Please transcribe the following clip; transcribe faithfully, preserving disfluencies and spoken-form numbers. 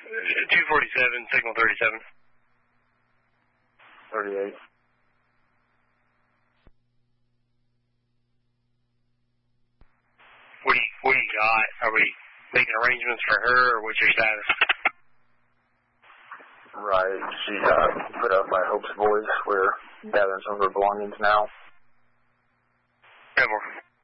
two forty-seven, signal thirty-seven. thirty-eight. What do you, what do you got? Are we making arrangements for her, or what's your status? Right. She uh, put up by Hope's Boys. We're gathering some of her belongings now. Ever.